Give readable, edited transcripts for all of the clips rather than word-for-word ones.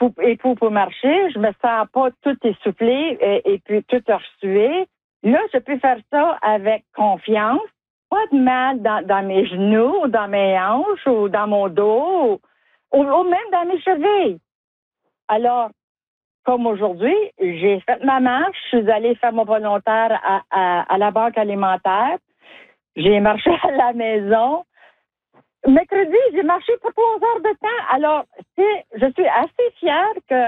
pour marcher, je me sens pas tout essoufflée et puis tout resuée. Là, je peux faire ça avec confiance. Pas de mal dans mes genoux, ou dans mes hanches, ou dans mon dos, ou même dans mes chevilles. Alors, comme aujourd'hui, j'ai fait ma marche, je suis allée faire mon volontaire à la banque alimentaire. J'ai marché à la maison. Mercredi, j'ai marché pour 3 heures de temps. Alors, je suis assez fière que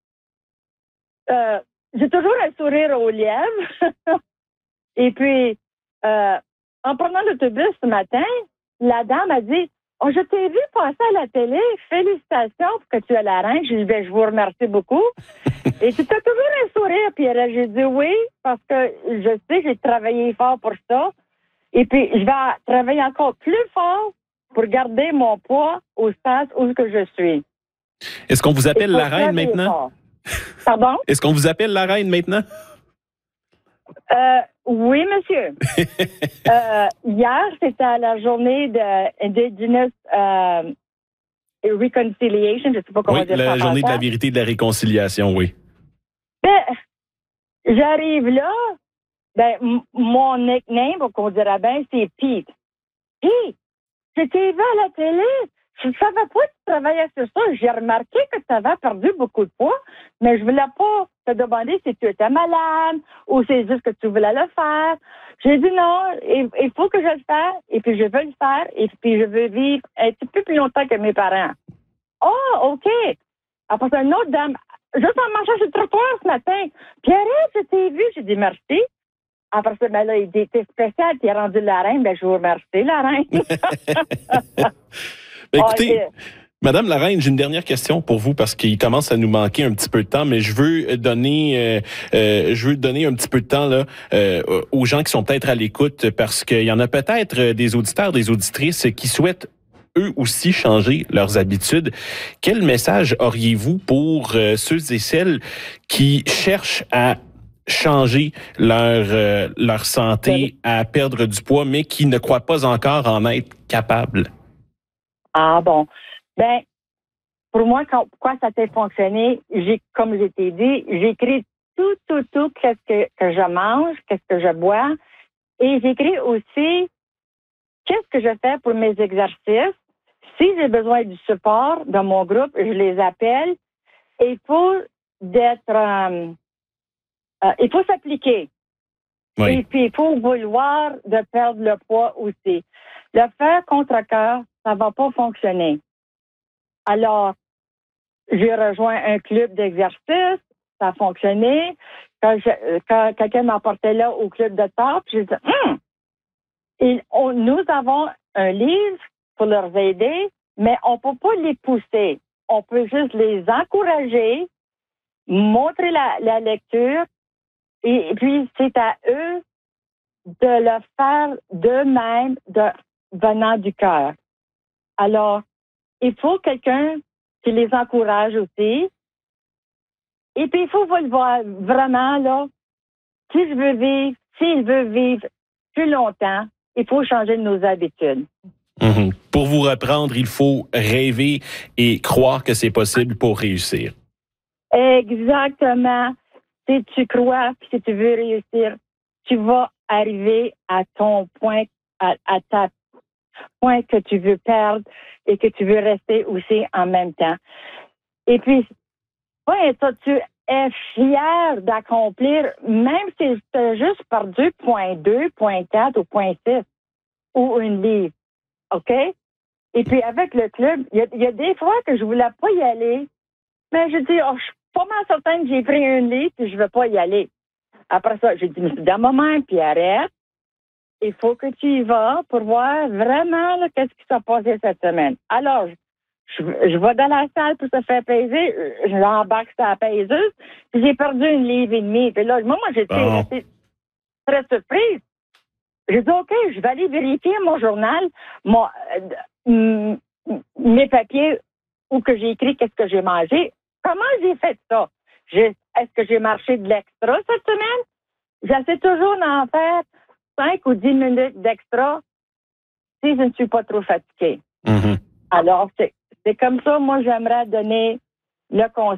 j'ai toujours un sourire aux lèvres. Et puis, en prenant l'autobus ce matin, la dame a dit « Oh, je t'ai vu passer à la télé. Félicitations pour que tu aies la reine. » J'ai dit « Je vous remercie beaucoup. » Et tu as toujours un sourire, Pierre. J'ai dit « Oui, parce que je sais, j'ai travaillé fort pour ça. Et puis, je vais travailler encore plus fort pour garder mon poids au stade où que je suis. » Est-ce qu'on vous appelle la reine maintenant? Pardon? Est-ce qu'on vous appelle la reine maintenant? Oui, monsieur. Hier, c'était la journée de Indigenous Reconciliation. Je ne sais pas comment dire ça. La journée de la vérité et de la réconciliation, oui. Ben, j'arrive là, mon nickname, qu'on dirait bien, c'est Pete. Pete, je t'ai vu à la télé. Je ne savais pas que tu travaillais sur ça. J'ai remarqué que tu avais perdu beaucoup de poids, mais je ne voulais pas te demander si tu étais malade ou c'est juste que tu voulais le faire. J'ai dit non, il faut que je le fasse, et puis je veux le faire, et puis je veux vivre un petit peu plus longtemps que mes parents. Oh, OK. Après, une autre dame, juste en marchant sur le trottoir ce matin, Pierrette, je t'ai vu, j'ai dit merci. Après ça, là, il dit, t'es spécial, t'es rendu la reine, je vous remercie, la reine. Écoutez, Madame la Reine, j'ai une dernière question pour vous parce qu'il commence à nous manquer un petit peu de temps, mais je veux donner un petit peu de temps là aux gens qui sont peut-être à l'écoute parce qu'il y en a peut-être des auditeurs, des auditrices qui souhaitent eux aussi changer leurs habitudes. Quel message auriez-vous pour ceux et celles qui cherchent à changer leur santé, à perdre du poids, mais qui ne croient pas encore en être capables? Ah bon. Pour moi, pourquoi ça a fonctionné, comme je t'ai dit, j'écris tout, qu'est-ce que je mange, qu'est-ce que je bois. Et j'écris aussi qu'est-ce que je fais pour mes exercices. Si j'ai besoin du support de mon groupe, je les appelle. Et il faut s'appliquer. Oui. Et puis, il faut vouloir de perdre le poids aussi. Le faire contre cœur, ça va pas fonctionner. Alors, j'ai rejoint un club d'exercice, ça a fonctionné. Quand quelqu'un m'apportait là au club de table, j'ai dit, nous avons un livre pour leur aider, mais on ne peut pas les pousser. On peut juste les encourager, montrer la lecture, et puis c'est à eux de le faire d'eux-mêmes, venant du cœur. Alors, il faut quelqu'un qui les encourage aussi. Et puis, il faut le voir vraiment, là, s'il veut vivre plus longtemps, il faut changer nos habitudes. Mm-hmm. Pour vous reprendre, il faut rêver et croire que c'est possible pour réussir. Exactement. Si tu crois, puis si tu veux réussir, tu vas arriver à ton point, à ta point que tu veux perdre et que tu veux rester aussi en même temps. Et puis, toi, tu es fier d'accomplir, même si tu as juste perdu 0.2, 0.4 ou 0.6 ou une livre. OK? Et puis, avec le club, il y a des fois que je voulais pas y aller, mais je dis, je suis pas mal certaine que j'ai pris une livre et je ne veux pas y aller. Après ça, j'ai dit, mais c'est dans mon moment, puis arrête. Il faut que tu y vas pour voir vraiment là, qu'est-ce qui s'est passé cette semaine. Alors, je vais dans la salle pour se faire peser. J'embarque sur la paiseuse. Puis j'ai perdu 1,5 livre. Puis là, moi, j'étais très surprise. J'ai dit, OK, je vais aller vérifier mon journal, mes papiers où que j'ai écrit qu'est-ce que j'ai mangé. Comment j'ai fait ça? Est-ce que j'ai marché de l'extra cette semaine? J'essaie toujours d'en faire 5 ou 10 minutes d'extra si je ne suis pas trop fatiguée. Mm-hmm. Alors, c'est comme ça, moi, j'aimerais donner le conseil.